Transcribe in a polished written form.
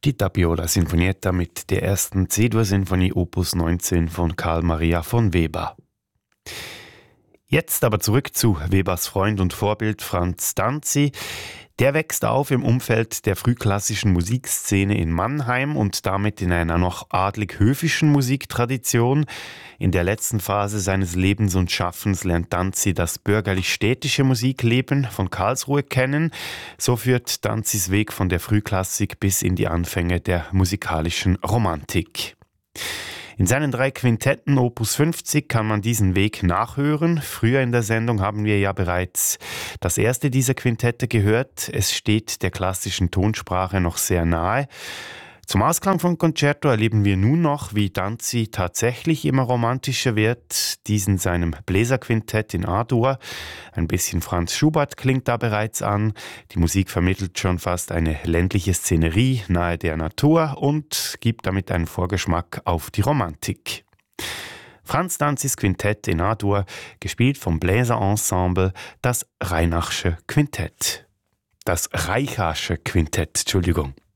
Die Tapiola Sinfonietta mit der ersten C-Dur-Sinfonie Opus 19 von Carl Maria von Weber. Jetzt aber zurück zu Webers Freund und Vorbild Franz Danzy. Der wächst auf im Umfeld der frühklassischen Musikszene in Mannheim und damit in einer noch adlig-höfischen Musiktradition. In der letzten Phase seines Lebens und Schaffens lernt Danzy das bürgerlich-städtische Musikleben von Karlsruhe kennen. So führt Danzys Weg von der Frühklassik bis in die Anfänge der musikalischen Romantik. In seinen 3 Quintetten Opus 50 kann man diesen Weg nachhören. Früher in der Sendung haben wir ja bereits das erste dieser Quintette gehört. Es steht der klassischen Tonsprache noch sehr nahe. Zum Ausklang von Concerto erleben wir nun noch, wie Danzy tatsächlich immer romantischer wird. Dies in seinem Bläserquintett in A-Dur. Ein bisschen Franz Schubert klingt da bereits an. Die Musik vermittelt schon fast eine ländliche Szenerie nahe der Natur und gibt damit einen Vorgeschmack auf die Romantik. Franz Danzys Quintett in A-Dur, gespielt vom Bläserensemble, das Reinachsche Quintett. Das Reichardsche Quintett, Entschuldigung.